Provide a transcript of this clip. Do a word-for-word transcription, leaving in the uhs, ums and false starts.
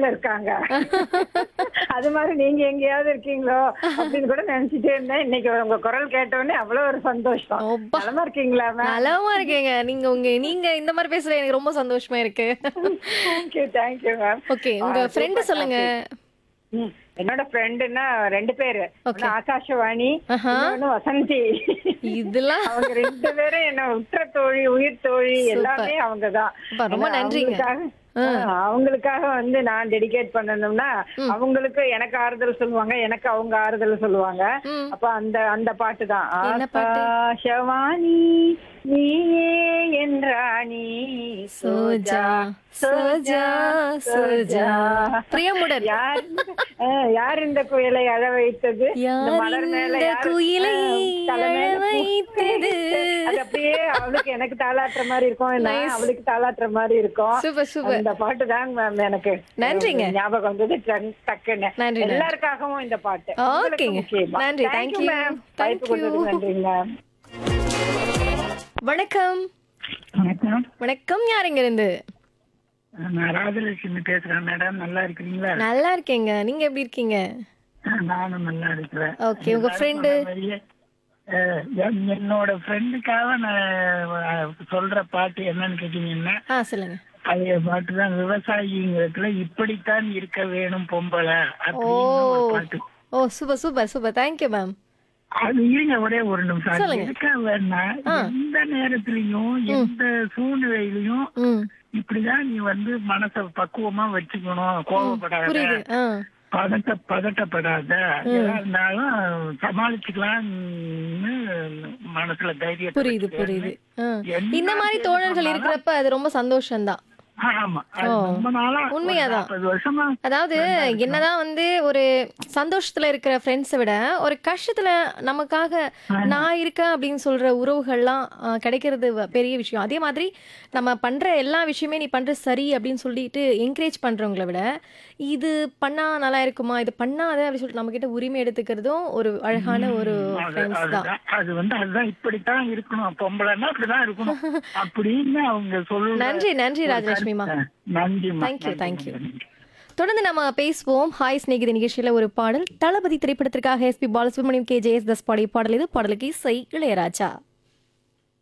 இடத்துல இருக்காங்க. அது மாதிரி நீங்க எங்கேயாவது இருக்கீங்களோ அப்படின்னு கூட நினைச்சிட்டே இருந்தேன். இன்னைக்கு உங்க குரல் கேட்டோடனே அவ்வளவு ஒரு சந்தோஷம். அப்பா! நலமா இருக்கீங்களா மேம்? நலமா இருக்கேங்க. நீங்க உங்க நீங்க இந்த மாரி பேசுறது எனக்கு ரொம்ப சந்தோஷமா இருக்கு. Thank you thank you ma'am. ஓகே. உங்க ஃப்ரெண்ட் சொல்லுங்க. ம். என்னோட ஃப்ரெண்டுன்னா ரெண்டு பேரு. ஓகே. ஒண்ணு ஆகாஷவாணி, ஆஹா. இன்னொன்னு வசந்தி. இதெல்லாம் அவங்க ரெண்டு பேரும் என்ன உற்ற தோழி, உயிர் தோழி சூப்பர். எல்லாமே அவங்கதான். அப்பா, ரொம்ப ஏன்னா நன்றிங்க. அவங்களுக்காக ஆ. ஆ, அவங்களுக்காக வந்து நான் டெடிகேட் பண்ணணும்னா ம். அவங்களுக்கு எனக்கு ஆறுதல் சொல்லுவாங்க, எனக்கு அவங்க ஆறுதல் சொல்லுவாங்க. ம். அப்ப அந்த அந்த பாட்டு தான். என்ன பாட்டு? ஆகாஷவாணி நீயே என் ராணி சோஜா சோஜா சோஜா. பிரியமுடன். யார் இந்த- ஆ, யார் இந்த குயிலை அழ வைத்தது? இந்த யார் மலர் மேல இந்த யார் குயிலை ஆ, தலை மேல அழ பூ- வைத்தது? அது அப்படியே அவளுக்கு எனக்கு தாளாட்டுற மாதிரி இருக்கும், நான் Nice. அவளுக்கு தாளாட்டுற மாதிரி இருக்கும். Super super. இந்த பாட்டு தான் மேம் எனக்கு நன்றிங்க. ஞாபகம் வந்தது டக்கு- டக்குன்னு. நன்றி, நன்றி. எல்லாருக்காகவும் இந்த பாட்டு உங்களுக்கு ஓகேங்க. முக்கியமா. நன்றி, Thank thank you, you. ma'am. Thank வாய்ப்பு கொடுத்ததுக்கு you. நன்றி மேம். வணக்கம். வணக்கம். வணக்கம். யார் இங்க இருந்து? நான் ராஜலட்சுமி பேசுறேன் மேடம். நல்லா இருக்கிறீங்களா? நல்லா இருக்கேங்க. நீங்க எப்படி இருக்கீங்க? நானும் நல்லா இருக்கிறேன். ஓகே. உங்க ஃப்ரெண்டு? சொன்ன மாதிரியே, அஹ், என்- என்னோட ஃப்ரெண்டுக்காக நான் அஹ், சொல்ற பாட்டு என்னன்னு கேட்டீங்கன்னா, ஆ சொல்லுங்க. பழைய பாட்டு தான். விவசாயிங்கிறதுல இப்படித்தான் இருக்க வேணும் பொம்பளை ஓ அப்படின்னு ஒரு பாட்டு. ஓ super super super. Thank you ma'am. அது இருங்க ஒரே ஒரு நிமிஷம். அது சொல்லுங்க. எதுக்காக வேணா, ஆ. எந்த நேரத்திலையும் எந்த சூழ்நிலையிலையும் ம். இப்படிதான் நீ வந்து மனசை பக்குவமா வச்சுக்கணும். கோவப்படாத, புரியுது. ஆ பதட்ட பதட்டப்படாத, எதா இருந்தாலும் சமாளிச்சுக்கலாம்னு மனசுல தைரியம் புரியுது புரியுது. ஆ. என்ன இந்த மாதிரி தோழர்கள் இருக்கிறப்ப அது ரொம்ப சந்தோஷம்தான். ஆமா. அது ஓ. ரொம்ப நாளா ஒரு உண்மையாதான். நாற்பது வருஷமா அதாவது என்னதான் வந்து ஒரு சந்தோஷத்துல இருக்கிற ஃப்ரெண்ட்ஸை விட ஒரு கஷ்டத்துல நமக்காக நான் இருக்கேன் அப்படின்னு சொல்ற உறவுகள்லாம் ஆ, கிடைக்கிறது வ- பெரிய விஷயம். அதே மாதிரி நம்ம பண்ற எல்லா விஷயமே நீ பண்ற சரி அப்படின்னு சொல்லிட்டு என்கரேஜ் பண்றவங்களை விட இது பண்ணா நல்லா இருக்குமா, இது பண்ணாத அப்படின்னு சொல்லிட்டு நம்ம கிட்ட உரிமை எடுத்துக்கிறதும் ஒரு அழகான ஒரு அது- ஃப்ரெண்ட்ஸ் தான். அதுதான். அது வந்து அதுதான் இப்படித்தான் இருக்கணும், பொம்பளைன்னா அப்படிதான் இருக்கணும் அப்படின்னு அவங்க சொல்லுவாங்க. நன்றி நன்றி ராஜலட்சுமிமா. நன்றி. Thank you, thank you. தொடர்ந்து நம்ம பேசுவோம். ஹாய் ஸ்நேகிதி நிகழ்ச்சியில ஒரு பாடல் தளபதி திரைப்படத்திற்காக SP Balasubramaniam K J S தஸ் பாடிய பாடல். இது பாடலுக்கு இசை இளையராஜா.